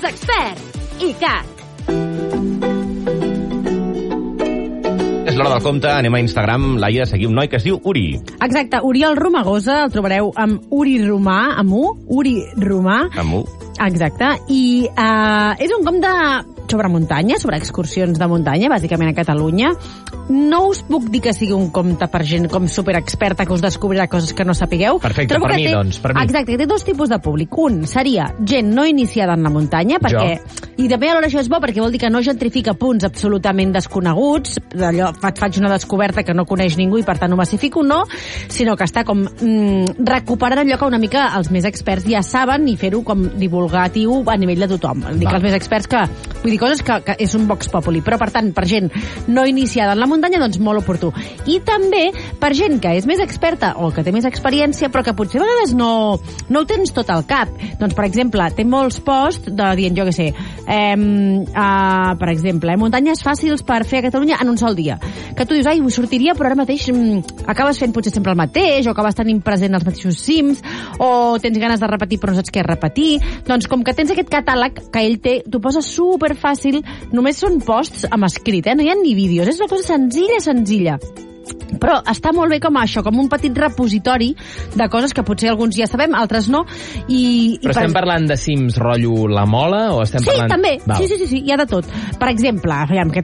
Els experts. ICAT. És l'hora del compte, anem a Instagram, Laia, seguir un noi que es diu Uri. Exacte, Oriol Romagosa, el trobareu amb Uri Romà, amb U, Uri Romà. Amb U. Exacte, i és un compte sobre muntanya, sobre excursions de muntanya, bàsicament a Catalunya. No us puc dir que sigui un compte per gent com superexperta que us descobrirà coses que no sapigueu. Perfecte, per mi, doncs, per mi. Exacte, té dos tipus de públic. Un seria gent no iniciada en la muntanya, perquè... I també alhora això és bo perquè vol dir que no gentrifica punts absolutament desconeguts, d'allò faig una descoberta que no coneix ningú i per tant ho massifico, no, sinó que està com recuperant allò que una mica els més experts ja saben i fer-ho com divulgatiu a nivell de tothom. Dic els més experts que... Vull dir, coses que és un vox populi, però per tant, per gent no iniciada en la muntanya, doncs molt oportú. I també per gent que és més experta o que té més experiència, però que potser a vegades no ho tens tot al cap. Doncs, per exemple, té molts posts dient, jo què sé, per exemple, muntanyes fàcils per fer a Catalunya en un sol dia. Que tu dius, ai, vull sortiria, però ara mateix acabes fent potser sempre el mateix, o acabes tenint present els mateixos cims, o tens ganes de repetir però no saps què repetir. Doncs com que tens aquest catàleg que ell té, t'ho posa super fàcil, només són posts amb escrit, no hi ha ni vídeos, és una cosa senzilla. Però està molt bé com això, com un petit repositori de coses que potser alguns ja sabem, altres no. Però estem parlant de cims rotllo La Mola o estem parlant... Sí, també. Sí, hi ha de tot. Per exemple, aviam, que